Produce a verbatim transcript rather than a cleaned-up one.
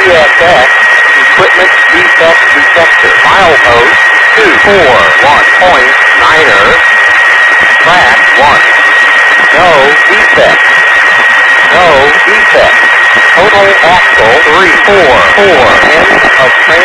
S X, equipment defect detector. Milepost two four one point niner, track one. No defect. No defect. Total axle three four four. End of train.